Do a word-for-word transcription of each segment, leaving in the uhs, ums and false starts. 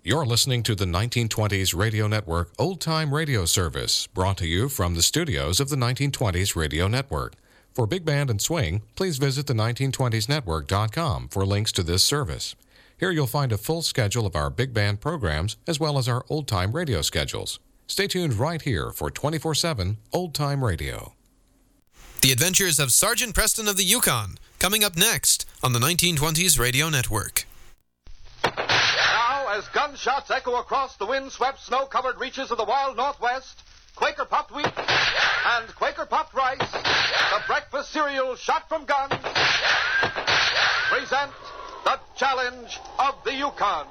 You're listening to the nineteen twenties Radio Network Old Time Radio Service, brought to you from the studios of the nineteen twenties Radio Network. For big band and swing, please visit the nineteen twenties network dot com for links to this service. Here you'll find a full schedule of our big band programs as well as our old time radio schedules. Stay tuned right here for twenty-four seven Old Time Radio. The Adventures of Sergeant Preston of the Yukon, coming up next on the nineteen twenties Radio Network. Now, as gunshots echo across the wind-swept, snow-covered reaches of the wild Northwest, Quaker Puffed Wheat and Quaker Puffed Rice, the breakfast cereal shot from guns, present the challenge of the Yukon.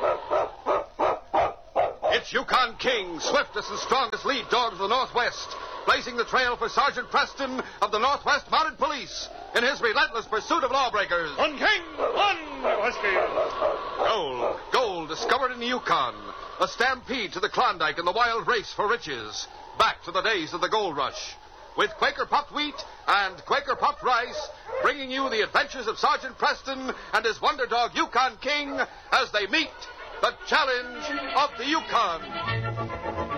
It's Yukon King, swiftest and strongest lead dogs of the Northwest, blazing the trail for Sergeant Preston of the Northwest Mounted Police in his relentless pursuit of lawbreakers. On King! On Whiskey! Gold, gold discovered in the Yukon. A stampede to the Klondike and the wild race for riches. Back to the days of the gold rush. With Quaker Puffed Wheat and Quaker Puffed Rice, bringing you the adventures of Sergeant Preston and his wonder dog Yukon King as they meet the challenge of the Yukon.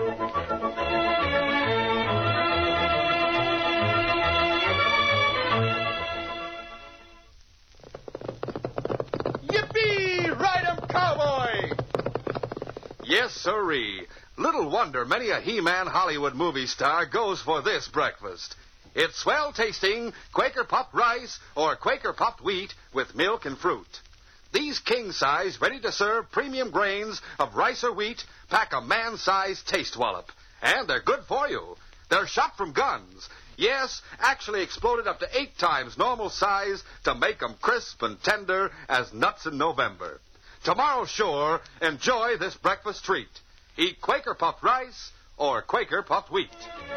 Cowboy! Yes, sirree. Little wonder many a He-Man Hollywood movie star goes for this breakfast. It's swell-tasting Quaker Puffed Rice or Quaker Puffed Wheat with milk and fruit. These king-size, ready-to-serve premium grains of rice or wheat pack a man-sized taste wallop. And they're good for you. They're shot from guns. Yes, actually exploded up to eight times normal size to make them crisp and tender as nuts in November. Tomorrow, sure, enjoy this breakfast treat. Eat Quaker Puffed Rice or Quaker Puffed Wheat.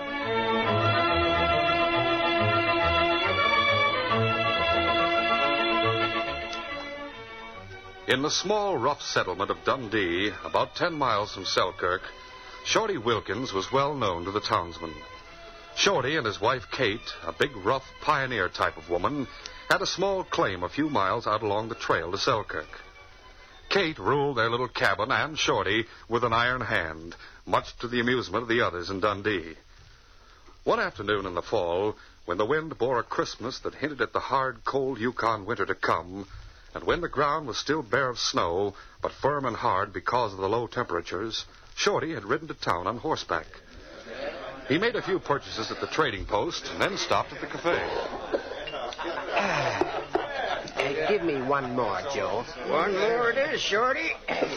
In the small, rough settlement of Dundee, about ten miles from Selkirk, Shorty Wilkins was well known to the townsmen. Shorty and his wife Kate, a big, rough, pioneer type of woman, had a small claim a few miles out along the trail to Selkirk. Kate ruled their little cabin and Shorty with an iron hand, much to the amusement of the others in Dundee. One afternoon in the fall, when the wind bore a crispness that hinted at the hard, cold Yukon winter to come, and when the ground was still bare of snow, but firm and hard because of the low temperatures, Shorty had ridden to town on horseback. He made a few purchases at the trading post and then stopped at the cafe. Uh, give me one more, Joe. One more it is, Shorty.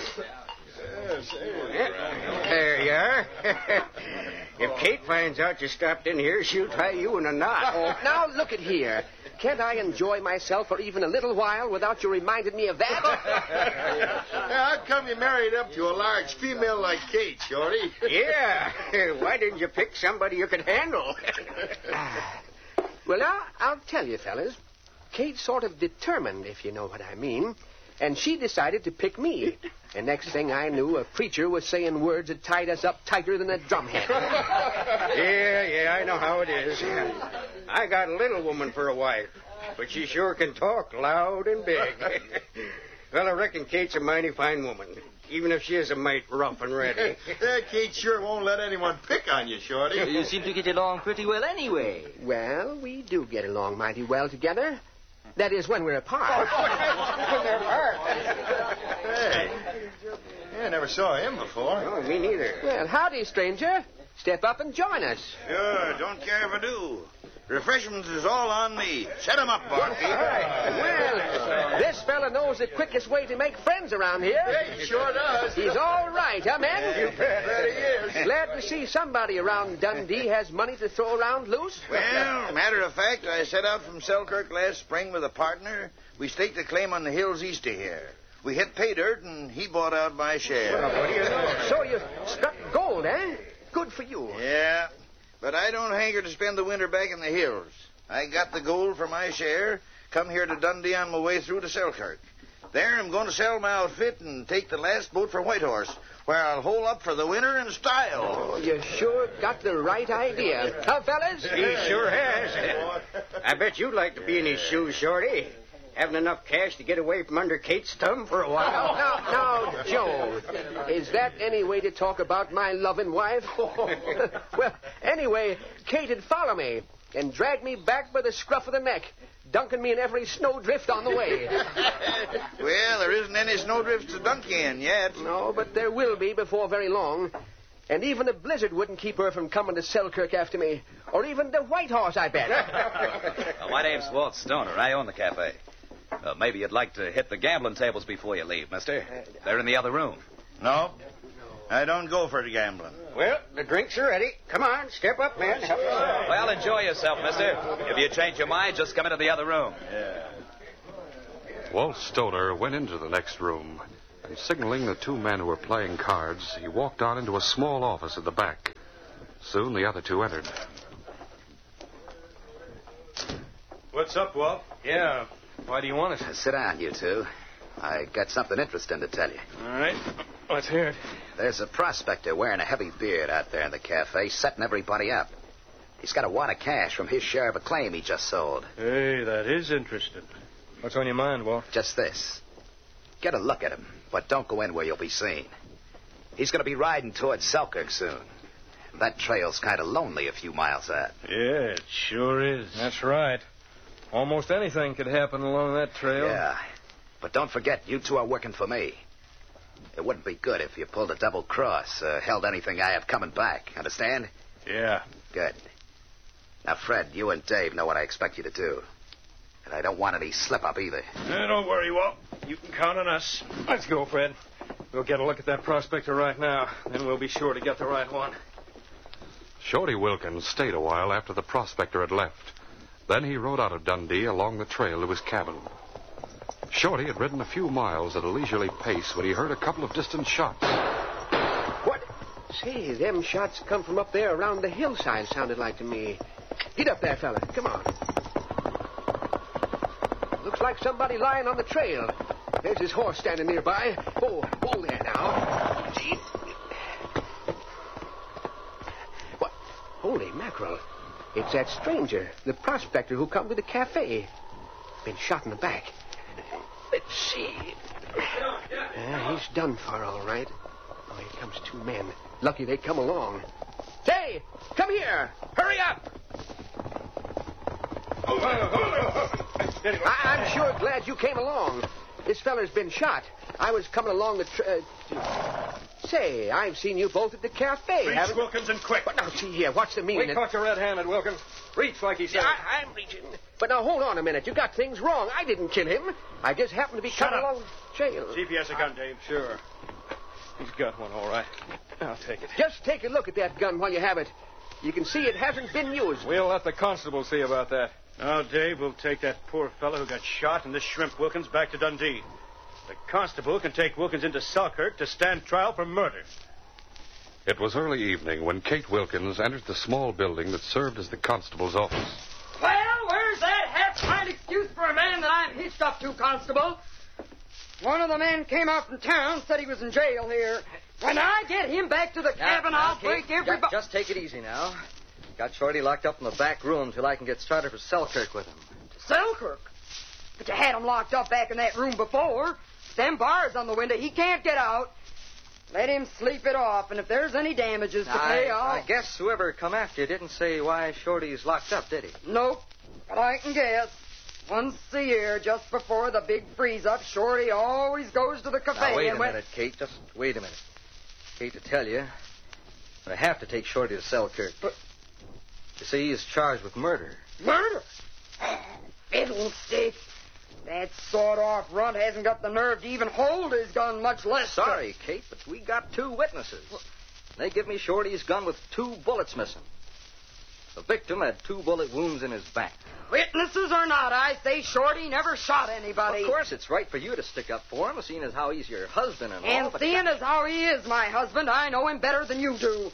There you are. If Kate finds out you stopped in here, she'll tie you in a knot. Oh, now, look at here. Can't I enjoy myself for even a little while without you reminding me of that? How come you married up to a large female like Kate, Shorty? Yeah. Why didn't you pick somebody you could handle? Well, now, I'll tell you, fellas. Kate's sort of determined, if you know what I mean. And she decided to pick me. And next thing I knew, a preacher was saying words that tied us up tighter than a drumhead. Yeah, yeah, I know how it is. I got a little woman for a wife, but she sure can talk loud and big. Well, I reckon Kate's a mighty fine woman, even if she is a mite rough and ready. uh, Kate sure won't let anyone pick on you, Shorty. You seem to get along pretty well anyway. Well, we do get along mighty well together. That is, when we're apart. When they're apart. Hey, I never saw him before. Oh, me neither. Well, howdy, stranger. Step up and join us. Sure, don't care if I do. Refreshments is all on me. Set 'em up, Barkeep. All right. Well, this fella knows the quickest way to make friends around here. Yeah, he sure does. He's all right, huh, men? You bet. Bet he is. Glad to see somebody around Dundee has money to throw around loose. Well, matter of fact, I set out from Selkirk last spring with a partner. We staked a claim on the hills east of here. We hit pay dirt, and he bought out my share. Well, what do you know? So you struck gold, eh? Good for you. Yeah, but I don't hanker to spend the winter back in the hills. I got the gold for my share, come here to Dundee on my way through to Selkirk. There I'm going to sell my outfit and take the last boat for Whitehorse, where I'll hole up for the winter in style. Oh, you sure got the right idea. Huh, fellas? He sure has. I bet you'd like to be in his shoes, Shorty. Having enough cash to get away from under Kate's thumb for a while? Now, now, Joe, is that any way to talk about my loving wife? Well, anyway, Kate'd follow me and drag me back by the scruff of the neck, dunking me in every snowdrift on the way. Well, there isn't any snowdrifts to dunk you in yet. No, but there will be before very long. And even a blizzard wouldn't keep her from coming to Selkirk after me. Or even the White Horse, I bet. Uh, my name's Walt Stoner. I own the cafe. Uh, maybe you'd like to hit the gambling tables before you leave, mister. They're in the other room. No, I don't go for the gambling. Well, the drinks are ready. Come on, step up, man. Help us. Well, enjoy yourself, mister. If you change your mind, just come into the other room. Yeah. Walt Stoner went into the next room, and signaling the two men who were playing cards, he walked on into a small office at the back. Soon the other two entered. What's up, Walt? Yeah. Why do you want us? Sit down, you two. I got something interesting to tell you. All right. Let's hear it. There's a prospector wearing a heavy beard out there in the cafe, setting everybody up. He's got a wad of cash from his share of a claim he just sold. Hey, that is interesting. What's on your mind, Walt? Just this. Get a look at him, but don't go in where you'll be seen. He's going to be riding towards Selkirk soon. That trail's kind of lonely a few miles out. Yeah, it sure is. That's right. Almost anything could happen along that trail. Yeah. But don't forget, you two are working for me. It wouldn't be good if you pulled a double cross, uh, held anything I have coming back. Understand? Yeah. Good. Now, Fred, you and Dave know what I expect you to do. And I don't want any slip-up either. Eh, don't worry, Walt. You can count on us. Let's go, Fred. We'll get a look at that prospector right now. Then we'll be sure to get the right one. Shorty Wilkins stayed a while after the prospector had left. Then he rode out of Dundee along the trail to his cabin. Shorty had ridden a few miles at a leisurely pace when he heard a couple of distant shots. What? Say, them shots come from up there around the hillside, sounded like to me. Get up there, fella. Come on. Looks like somebody lying on the trail. There's his horse standing nearby. Oh, oh there now. Gee. What? Holy mackerel. It's that stranger, the prospector who come to the cafe. Been shot in the back. Let's see. Uh, he's done for, all right. Oh, here comes two men. Lucky they come along. Say, come here. Hurry up. I- I'm sure glad you came along. This feller's been shot. I was coming along the... Tra- uh, say, I've seen you both at the cafe, Reach, haven't... Wilkins, and quick. But now, see here, what's the meaning? We of- caught you red-handed, Wilkins. Reach, like he said. Yeah, I, I'm reaching. But now, hold on a minute. You got things wrong. I didn't kill him. I just happened to be Shut coming up. along the trail. See if he has a gun, Dave. Sure. He's got one, all right. I'll take it. Just take a look at that gun while you have it. You can see it hasn't been used. We'll let the constable see about that. Now, Dave, we'll take that poor fellow who got shot and this shrimp Wilkins back to Dundee. The constable can take Wilkins into Selkirk to stand trial for murder. It was early evening when Kate Wilkins entered the small building that served as the constable's office. Well, where's that half-pint excuse for a man that I'm hitched up to, Constable? One of the men came out from town, said he was in jail here. When I get him back to the cabin, Now, I'll Kate, break everybody... ju- Just take it easy now. Got Shorty locked up in the back room till I can get started for Selkirk with him. Selkirk? But you had him locked up back in that room before. Them bars on the window, he can't get out. Let him sleep it off, and if there's any damages to I, pay, I'll... I guess whoever come after you didn't say why Shorty's locked up, did he? Nope, but I can guess. Once a year, just before the big freeze-up, Shorty always goes to the cafe Now, wait a and when... minute, Kate. Just wait a minute. Hate to tell you, but I have to take Shorty to Selkirk. But... You see, he's charged with murder. Murder? Fiddlestick. That sawed-off runt hasn't got the nerve to even hold his gun, much less... Sorry, Kate, but we got two witnesses. They give me Shorty's gun with two bullets missing. The victim had two bullet wounds in his back. Witnesses or not, I say Shorty never shot anybody. Of course, it's right for you to stick up for him, seeing as how he's your husband and all. And but seeing as how he is my husband, I know him better than you do.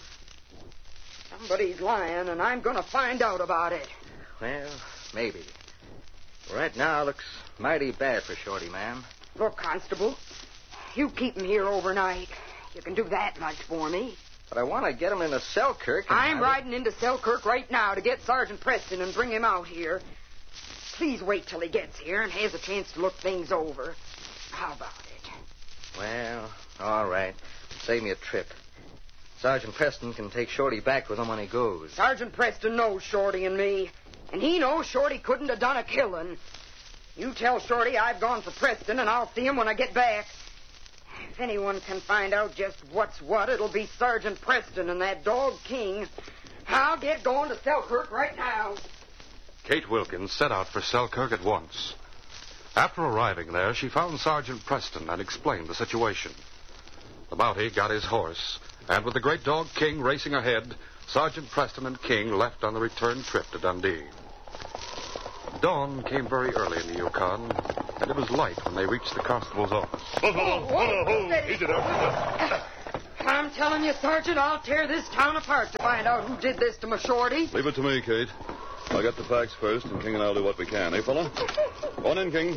Somebody's lying, and I'm going to find out about it. Well, maybe. Right now, looks mighty bad for Shorty, ma'am. Look, Constable, you keep him here overnight. You can do that much for me. But I want to get him into Selkirk. And I'm I... riding into Selkirk right now to get Sergeant Preston and bring him out here. please wait till he gets here and has a chance to look things over. How about it? Well, all right. Save me a trip. Sergeant Preston can take Shorty back with him when he goes. Sergeant Preston knows Shorty and me, and he knows Shorty couldn't have done a killing. You tell Shorty I've gone for Preston, and I'll see him when I get back. If anyone can find out just what's what, it'll be Sergeant Preston and that dog King. I'll get going to Selkirk right now. Kate Wilkins set out for Selkirk at once. After arriving there, she found Sergeant Preston and explained the situation. The Mountie got his horse, and with the great dog King racing ahead, Sergeant Preston and King left on the return trip to Dundee. Dawn came very early in the Yukon, and it was light when they reached the constable's office. Oh, oh, oh, oh, easy there. I'm telling you, Sergeant, I'll tear this town apart to find out who did this to my Shorty. Leave it to me, Kate. I'll get the facts first, and King and I'll do what we can, eh, fella? Go on in, King.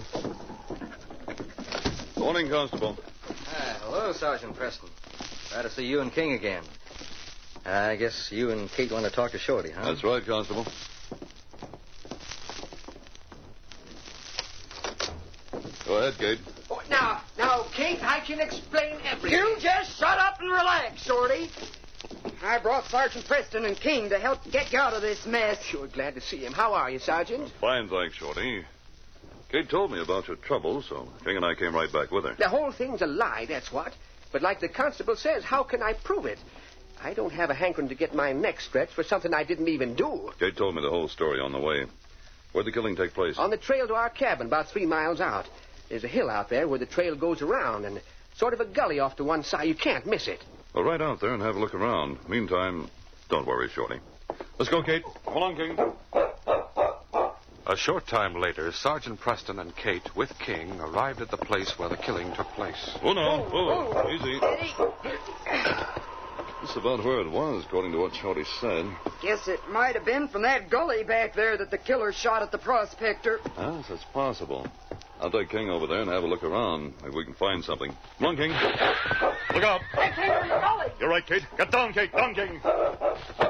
Morning, Constable. Ah, hello, Sergeant Preston. Glad to see you and King again. I guess you and Kate want to talk to Shorty, huh? That's right, Constable. Go ahead, Kate. Oh, now, now, Kate, I can explain everything. You just shut up and relax, Shorty. I brought Sergeant Preston and King to help get you out of this mess. Sure glad to see him. How are you, Sergeant? Fine, thanks, Shorty. Kate told me about your trouble, so King and I came right back with her. The whole thing's a lie, that's what. But like the constable says, how can I prove it? I don't have a hankering to get my neck stretched for something I didn't even do. Kate told me the whole story on the way. Where'd the killing take place? On the trail to our cabin, about three miles out. There's a hill out there where the trail goes around, and sort of a gully off to one side. You can't miss it. Well, right out there and have a look around. Meantime, don't worry, Shorty. Let's go, Kate. Come along, King. A short time later, Sergeant Preston and Kate, with King, arrived at the place where the killing took place. Oh, no. Oh, oh. Easy. That's about where it was, according to what Shorty said. Guess it might have been from that gully back there that the killer shot at the prospector. Yes, that's possible. I'll take King over there and have a look around. Maybe we can find something. Come on, King. Look out. Hey, King, there's a gully. You're right, Kate. Get down, Kate. Down, King.